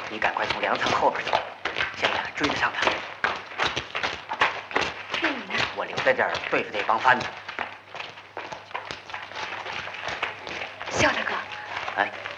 你赶快从2层后边走，想想追得上他。 那你呢？ 我留在这儿对付这帮贩子。 肖大哥， 哎。